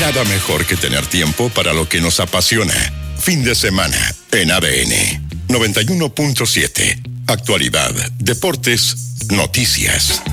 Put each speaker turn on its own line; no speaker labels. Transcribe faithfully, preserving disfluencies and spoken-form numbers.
Nada mejor que tener tiempo para lo que nos apasiona. Fin de semana en A D N noventa y uno punto siete. Actualidad, deportes, noticias.